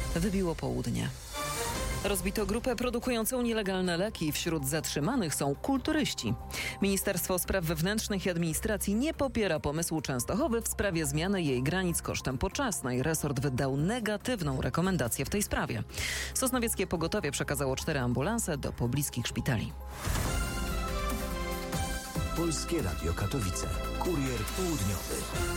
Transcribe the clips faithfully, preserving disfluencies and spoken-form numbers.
Wybiło południe. Rozbito grupę produkującą nielegalne leki. Wśród zatrzymanych są kulturyści. Ministerstwo Spraw Wewnętrznych i Administracji nie popiera pomysłu Częstochowy w sprawie zmiany jej granic kosztem Poczesnej. Resort wydał negatywną rekomendację w tej sprawie. Sosnowieckie Pogotowie przekazało cztery ambulanse do pobliskich szpitali. Polskie Radio Katowice. Kurier południowy.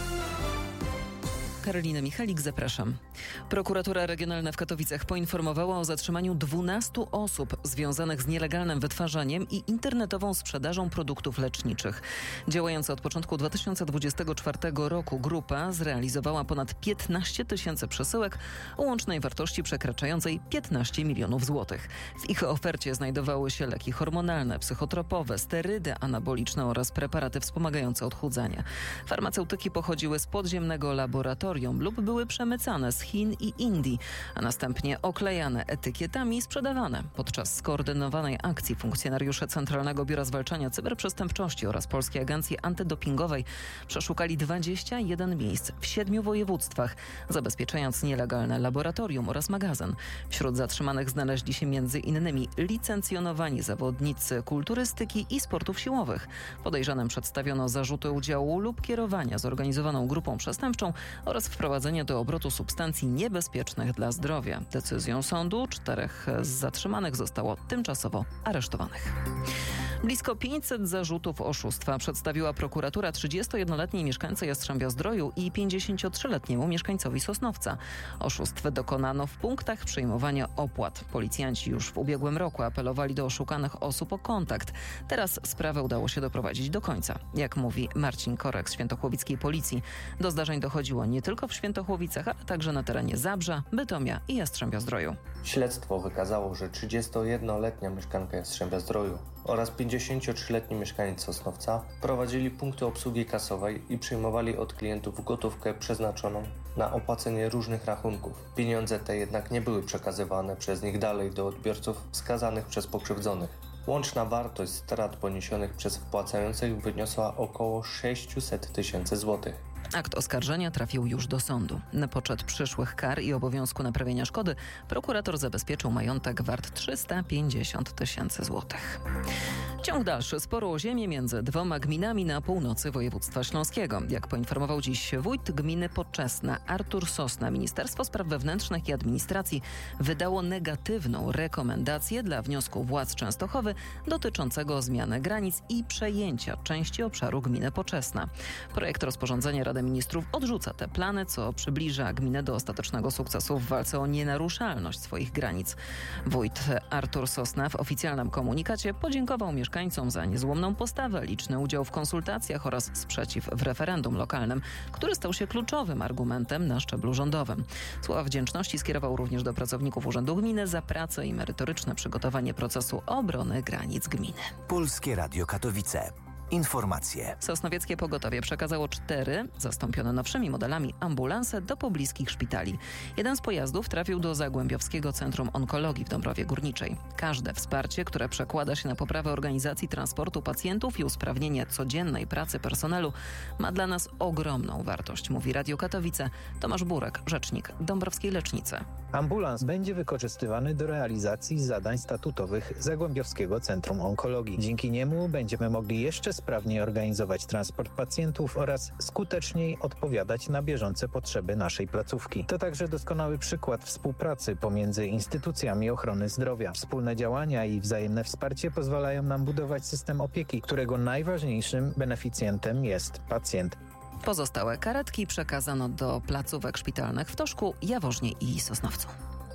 Karolina Michalik, zapraszam. Prokuratura Regionalna w Katowicach poinformowała o zatrzymaniu dwunastu osób związanych z nielegalnym wytwarzaniem i internetową sprzedażą produktów leczniczych. Działająca od początku dwa tysiące dwudziestego czwartego roku grupa zrealizowała ponad piętnaście tysięcy przesyłek o łącznej wartości przekraczającej piętnaście milionów złotych. W ich ofercie znajdowały się leki hormonalne, psychotropowe, sterydy anaboliczne oraz preparaty wspomagające odchudzanie. Farmaceutyki pochodziły z podziemnego laboratorium lub były przemycane z Chin i Indii, a następnie oklejane etykietami i sprzedawane. Podczas skoordynowanej akcji funkcjonariusze Centralnego Biura Zwalczania Cyberprzestępczości oraz Polskiej Agencji Antydopingowej przeszukali dwadzieścia jeden miejsc w siedmiu województwach, zabezpieczając nielegalne laboratorium oraz magazyn. Wśród zatrzymanych znaleźli się między innymi licencjonowani zawodnicy kulturystyki i sportów siłowych. Podejrzanym przedstawiono zarzuty udziału lub kierowania zorganizowaną grupą przestępczą oraz wprowadzenie do obrotu substancji niebezpiecznych dla zdrowia. Decyzją sądu czterech z zatrzymanych zostało tymczasowo aresztowanych. Blisko pięćset zarzutów oszustwa przedstawiła prokuratura trzydziestojednoletniej mieszkańcy Jastrzębia-Zdroju i pięćdziesięciotrzyletniemu mieszkańcowi Sosnowca. Oszustw dokonano w punktach przyjmowania opłat. Policjanci już w ubiegłym roku apelowali do oszukanych osób o kontakt. Teraz sprawę udało się doprowadzić do końca. Jak mówi Marcin Korek z świętochłowickiej policji, do zdarzeń dochodziło nie tylko w Świętochłowicach, ale także na terenie Zabrza, Bytomia i Jastrzębia-Zdroju. Śledztwo wykazało, że trzydziestojednoletnia mieszkanka Jastrzębia-Zdroju oraz pięćdziesięciotrzyletni mieszkaniec Sosnowca prowadzili punkty obsługi kasowej i przyjmowali od klientów gotówkę przeznaczoną na opłacenie różnych rachunków. Pieniądze te jednak nie były przekazywane przez nich dalej do odbiorców wskazanych przez pokrzywdzonych. Łączna wartość strat poniesionych przez wpłacających wyniosła około sześćset tysięcy złotych. Akt oskarżenia trafił już do sądu. Na poczet przyszłych kar i obowiązku naprawienia szkody prokurator zabezpieczył majątek wart trzysta pięćdziesiąt tysięcy złotych. Ciąg dalszy sporu o ziemię między dwoma gminami na północy województwa śląskiego. Jak poinformował dziś wójt gminy Poczesna Artur Sosna, Ministerstwo Spraw Wewnętrznych i Administracji wydało negatywną rekomendację dla wniosku władz Częstochowy dotyczącego zmiany granic i przejęcia części obszaru gminy Poczesna. Projekt rozporządzenia Rady Ministrów odrzuca te plany, co przybliża gminę do ostatecznego sukcesu w walce o nienaruszalność swoich granic. Wójt Artur Sosna w oficjalnym komunikacie podziękował mieszkańcom za niezłomną postawę, liczny udział w konsultacjach oraz sprzeciw w referendum lokalnym, który stał się kluczowym argumentem na szczeblu rządowym. Słowa wdzięczności skierował również do pracowników Urzędu Gminy za pracę i merytoryczne przygotowanie procesu obrony granic gminy. Polskie Radio Katowice. Informacje. Sosnowieckie Pogotowie przekazało cztery, zastąpione nowszymi modelami, ambulanse do pobliskich szpitali. Jeden z pojazdów trafił do Zagłębiowskiego Centrum Onkologii w Dąbrowie Górniczej. Każde wsparcie, które przekłada się na poprawę organizacji transportu pacjentów i usprawnienie codziennej pracy personelu, ma dla nas ogromną wartość, mówi Radio Katowice Tomasz Burek, rzecznik Dąbrowskiej Lecznicy. Ambulans będzie wykorzystywany do realizacji zadań statutowych Zagłębiowskiego Centrum Onkologii. Dzięki niemu będziemy mogli jeszcze sprawniej organizować transport pacjentów oraz skuteczniej odpowiadać na bieżące potrzeby naszej placówki. To także doskonały przykład współpracy pomiędzy instytucjami ochrony zdrowia. Wspólne działania i wzajemne wsparcie pozwalają nam budować system opieki, którego najważniejszym beneficjentem jest pacjent. Pozostałe karetki przekazano do placówek szpitalnych w Toszku, Jaworznie i Sosnowcu.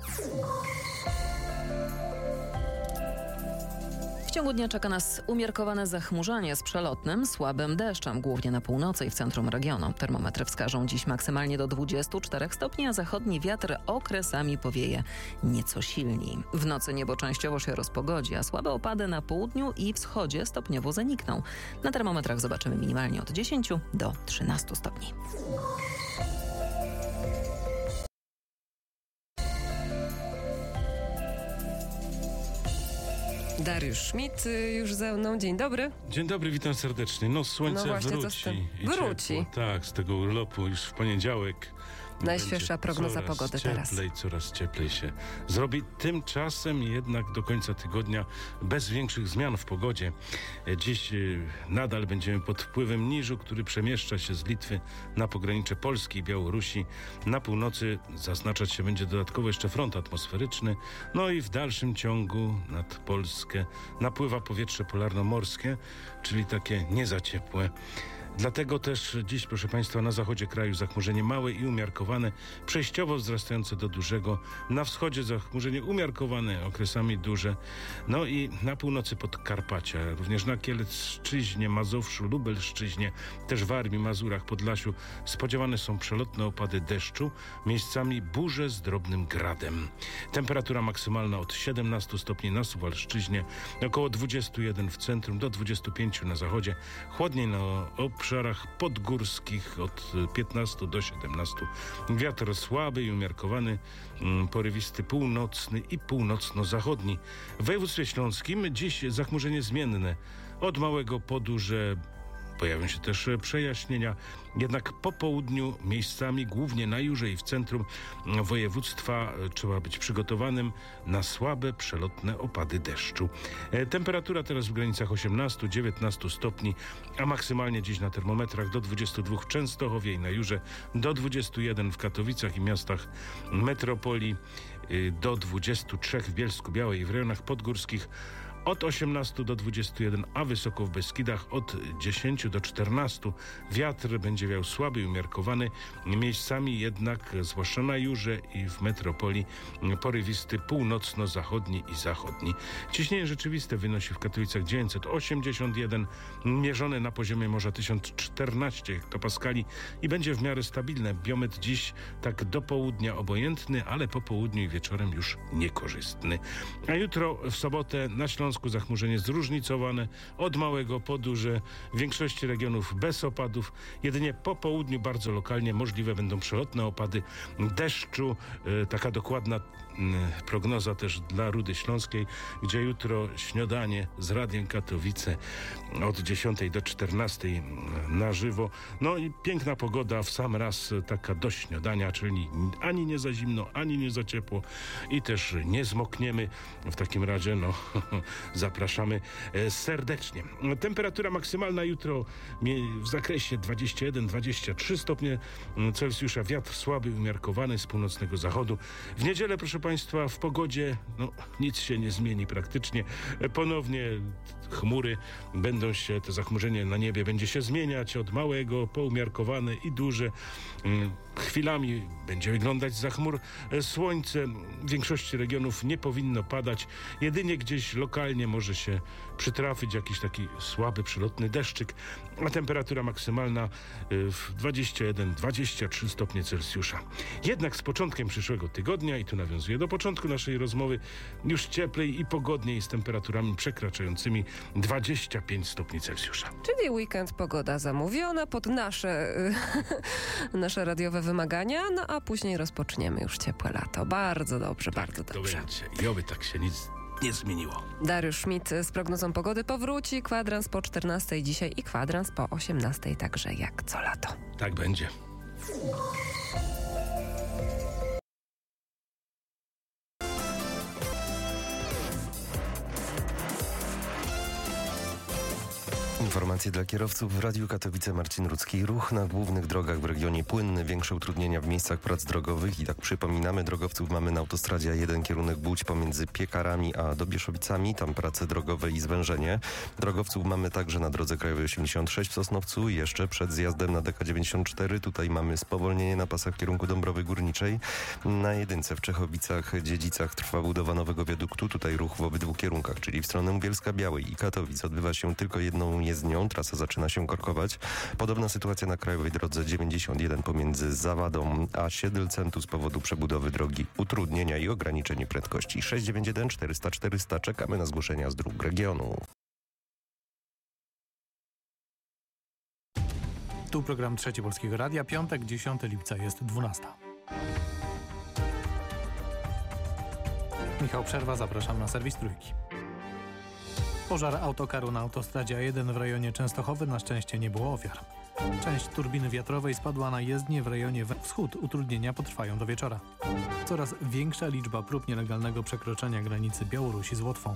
W ciągu dnia czeka nas umiarkowane zachmurzanie z przelotnym, słabym deszczem, głównie na północy i w centrum regionu. Termometry wskażą dziś maksymalnie do dwudziestu czterech stopni, a zachodni wiatr okresami powieje nieco silniej. W nocy niebo częściowo się rozpogodzi, a słabe opady na południu i wschodzie stopniowo zanikną. Na termometrach zobaczymy minimalnie od dziesięciu do trzynastu stopni. Dariusz Schmidt już ze mną. Dzień dobry. Dzień dobry, witam serdecznie. No słońce no właśnie, wróci. Wróci. Ciepło. Tak, z tego urlopu już w poniedziałek. Najświeższa prognoza coraz pogody cieplej, teraz. Coraz coraz cieplej się zrobi. Tymczasem jednak do końca tygodnia bez większych zmian w pogodzie. Dziś nadal będziemy pod wpływem niżu, który przemieszcza się z Litwy na pogranicze Polski i Białorusi. Na północy zaznaczać się będzie dodatkowo jeszcze front atmosferyczny. No i w dalszym ciągu nad Polskę napływa powietrze polarno-morskie, czyli takie nie za ciepłe. Dlatego też dziś, proszę Państwa, na zachodzie kraju zachmurzenie małe i umiarkowane, przejściowo wzrastające do dużego. Na wschodzie zachmurzenie umiarkowane, okresami duże. No i na północy Podkarpacia, również na Kielecczyźnie, Mazowszu, Lubelszczyźnie, też w Warmii, Mazurach, Podlasiu spodziewane są przelotne opady deszczu, miejscami burze z drobnym gradem. Temperatura maksymalna od siedemnastu stopni na Suwalszczyźnie, około dwudziestu jeden w centrum, do dwudziestu pięciu na zachodzie. Chłodniej na obszarach podgórskich od piętnastu do siedemnastu. Wiatr słaby i umiarkowany, porywisty północny i północno-zachodni. W województwie śląskim dziś zachmurzenie zmienne. Od małego po duże pojawią się też przejaśnienia, jednak po południu miejscami, głównie na Jurze i w centrum województwa, trzeba być przygotowanym na słabe, przelotne opady deszczu. Temperatura teraz w granicach osiemnastu do dziewiętnastu stopni, a maksymalnie dziś na termometrach do dwudziestu dwóch w Częstochowie i na Jurze, do dwudziestu jeden w Katowicach i miastach metropolii, do dwudziestu trzech w Bielsku-Białej i w rejonach podgórskich, od osiemnastu do dwudziestu jeden, a wysoko w Beskidach od dziesięciu do czternastu. Wiatr będzie wiał słaby i umiarkowany, miejscami jednak, zwłaszcza na Jurze i w metropolii, porywisty północno-zachodni i zachodni. Ciśnienie rzeczywiste wynosi w Katowicach dziewięćset osiemdziesiąt jeden, mierzone na poziomie morza tysiąc czternaście hektopaskali i będzie w miarę stabilne. Biometr dziś tak do południa obojętny, ale po południu i wieczorem już niekorzystny. A jutro w sobotę na Śląsku zachmurzenie zróżnicowane, od małego po duże, w większości regionów bez opadów. Jedynie po południu bardzo lokalnie możliwe będą przelotne opady deszczu. E, taka dokładna e, prognoza też dla Rudy Śląskiej, gdzie jutro śniadanie z Radiem Katowice od dziesiątej do czternastej na żywo. No i piękna pogoda w sam raz, taka do śniadania, czyli ani nie za zimno, ani nie za ciepło i też nie zmokniemy. W takim razie no zapraszamy serdecznie. Temperatura maksymalna jutro w zakresie dwadzieścia jeden do dwudziestu trzech stopni Celsjusza. Wiatr słaby, umiarkowany z północnego zachodu. W niedzielę, proszę Państwa, w pogodzie no, nic się nie zmieni praktycznie. Ponownie chmury będą się, to zachmurzenie na niebie będzie się zmieniać od małego po umiarkowane i duże. Chwilami będzie wyglądać za chmur słońce. W większości regionów nie powinno padać. Jedynie gdzieś lokalnie może się przytrafić jakiś taki słaby, przelotny deszczyk, a temperatura maksymalna w dwadzieścia jeden do dwudziestu trzech stopni Celsjusza. Jednak z początkiem przyszłego tygodnia, i tu nawiązuję do początku naszej rozmowy, już cieplej i pogodniej z temperaturami przekraczającymi dwadzieścia pięć stopni Celsjusza. Czyli weekend pogoda zamówiona pod nasze, nasze radiowe wymagania, no a później rozpoczniemy już ciepłe lato. Bardzo dobrze, Tak, bardzo to dobrze. będzie. I oby tak się nic nie zmieniło. Dariusz Schmidt z prognozą pogody powróci. Kwadrans po czternastej dzisiaj i kwadrans po osiemnastej, także jak co lato. Tak będzie. Informacje dla kierowców w Radiu Katowice. Marcin Rudzki. Ruch na głównych drogach w regionie płynny, większe utrudnienia w miejscach prac drogowych i tak przypominamy, drogowców mamy na autostradzie A jeden kierunek Łódź pomiędzy Piekarami a Dobieszowicami, tam prace drogowe i zwężenie. Drogowców mamy także na drodze krajowej osiemdziesiąt sześć w Sosnowcu, jeszcze przed zjazdem na D K dziewięćdziesiąt cztery. Tutaj mamy spowolnienie na pasach w kierunku Dąbrowy Górniczej. Na jedynce w Czechowicach-Dziedzicach trwa budowa nowego wiaduktu. Tutaj ruch w obydwu kierunkach, czyli w stronę Bielska-Białej i Katowic odbywa się tylko jedną jezdnią. Trasa zaczyna się korkować. Podobna sytuacja na krajowej drodze dziewięćdziesiąt jeden pomiędzy Zawadą a Siedlcem. Tu z powodu przebudowy drogi utrudnienia i ograniczenie prędkości. sześć dziewięć jeden czterysta czterysta. Czekamy na zgłoszenia z dróg regionu. Tu program Trzeci Polskiego Radia. Piątek, dziesiątego lipca jest dwunasta. Michał Przerwa, zapraszam na serwis Trójki. Pożar autokaru na autostradzie A jeden w rejonie Częstochowy. Na szczęście nie było ofiar. Część turbiny wiatrowej spadła na jezdnię w rejonie wschód. Utrudnienia potrwają do wieczora. Coraz większa liczba prób nielegalnego przekroczenia granicy Białorusi z Łotwą.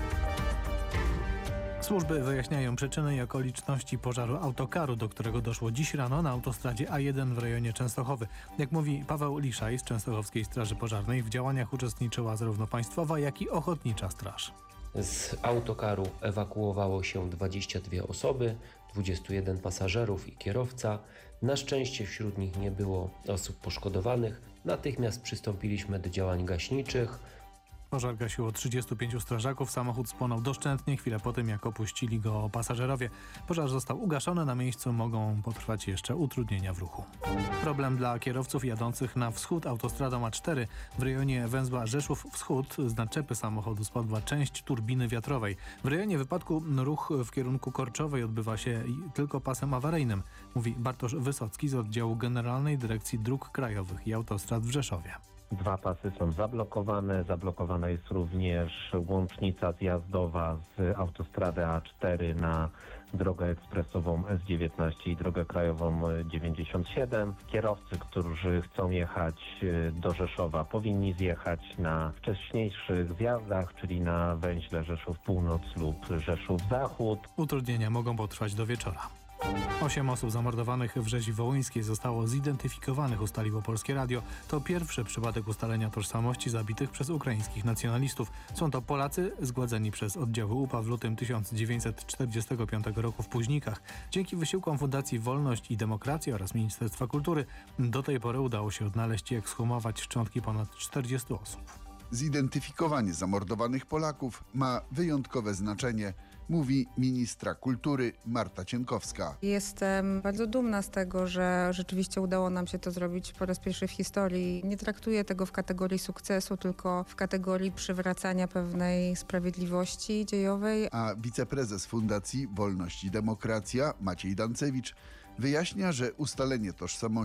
Służby wyjaśniają przyczyny i okoliczności pożaru autokaru, do którego doszło dziś rano na autostradzie A jeden w rejonie Częstochowy. Jak mówi Paweł Liszaj z Częstochowskiej Straży Pożarnej, w działaniach uczestniczyła zarówno państwowa, jak i ochotnicza straż. Z autokaru ewakuowało się dwadzieścia dwie osoby, dwudziestu jeden pasażerów i kierowca. Na szczęście wśród nich nie było osób poszkodowanych. Natychmiast przystąpiliśmy do działań gaśniczych. Pożar gasiło trzydziestu pięciu strażaków. Samochód spłonął doszczętnie chwilę po tym, jak opuścili go pasażerowie. Pożar został ugaszony. Na miejscu mogą potrwać jeszcze utrudnienia w ruchu. Problem dla kierowców jadących na wschód autostradą A cztery. W rejonie węzła Rzeszów Wschód z naczepy samochodu spadła część turbiny wiatrowej. W rejonie wypadku ruch w kierunku Korczowej odbywa się tylko pasem awaryjnym, mówi Bartosz Wysocki z oddziału Generalnej Dyrekcji Dróg Krajowych i Autostrad w Rzeszowie. Dwa pasy są zablokowane. Zablokowana jest również łącznica zjazdowa z autostrady A cztery na drogę ekspresową S dziewiętnaście i drogę krajową dziewięćdziesiąt siedem. Kierowcy, którzy chcą jechać do Rzeszowa, powinni zjechać na wcześniejszych zjazdach, czyli na węźle Rzeszów Północ lub Rzeszów Zachód. Utrudnienia mogą potrwać do wieczora. Osiem osób zamordowanych w Rzezi Wołyńskiej zostało zidentyfikowanych, ustaliło Polskie Radio. To pierwszy przypadek ustalenia tożsamości zabitych przez ukraińskich nacjonalistów. Są to Polacy zgładzeni przez oddziały U P A w lutym tysiąc dziewięćset czterdziestego piątego roku w Późnikach. Dzięki wysiłkom Fundacji Wolność i Demokracja oraz Ministerstwa Kultury do tej pory udało się odnaleźć i ekshumować szczątki ponad czterdziestu osób. Zidentyfikowanie zamordowanych Polaków ma wyjątkowe znaczenie, mówi ministra kultury Marta Cienkowska. Jestem bardzo dumna z tego, że rzeczywiście udało nam się to zrobić po raz pierwszy w historii. Nie traktuję tego w kategorii sukcesu, tylko w kategorii przywracania pewnej sprawiedliwości dziejowej. A wiceprezes Fundacji Wolność i Demokracja Maciej Dancewicz wyjaśnia, że ustalenie tożsamości